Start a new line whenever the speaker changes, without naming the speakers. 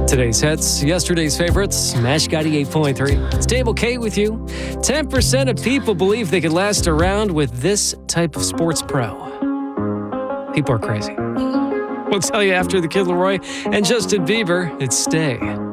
Today's hits, yesterday's favorites, Mash Gotti 8.3. Stable K with you. 10% of people believe they could last around with this type of sports pro. People are crazy. We'll tell you after the Kid Laroi and Justin Bieber. It's Stay.